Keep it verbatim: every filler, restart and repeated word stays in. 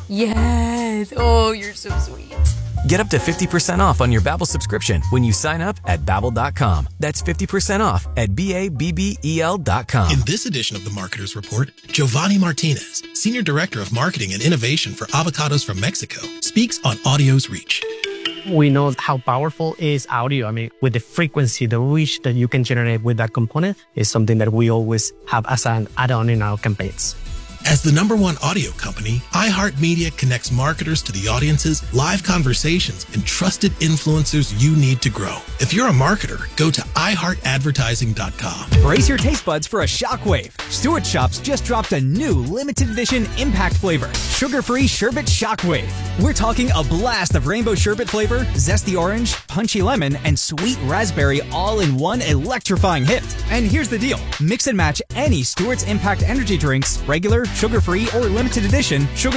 Yes. Oh, you're so sweet. Get up to fifty percent off on your Babbel subscription when you sign up at babbel dot com. That's fifty percent off at B A B B E L dot com. In this edition of the Marketer's Report, Giovanni Martinez, Senior Director of Marketing and Innovation for Avocados from Mexico, speaks on audio's reach. We know how powerful is audio. I mean, with the frequency, the reach that you can generate with that component is something that we always have as an add-on in our campaigns. As the number one audio company, iHeartMedia connects marketers to the audiences, live conversations, and trusted influencers you need to grow. If you're a marketer, go to i heart advertising dot com. Brace your taste buds for a shockwave. Stewart Shops just dropped a new limited edition impact flavor, sugar-free sherbet shockwave. We're talking a blast of rainbow sherbet flavor, zesty orange, punchy lemon, and sweet raspberry all in one electrifying hit. And here's the deal. Mix and match any Stewart's Impact energy drinks, regular, sugar-free, or limited edition, sugar